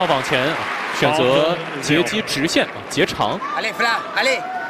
往前选择截击直线截长。 Allez, Fla, allez.